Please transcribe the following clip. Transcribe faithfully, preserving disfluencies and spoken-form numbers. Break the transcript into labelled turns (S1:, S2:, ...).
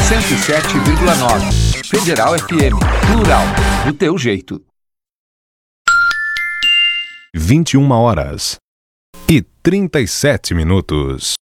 S1: cento e sete vírgula nove. Federal F M. Plural. Do teu jeito.
S2: vinte e uma horas e trinta e sete minutos.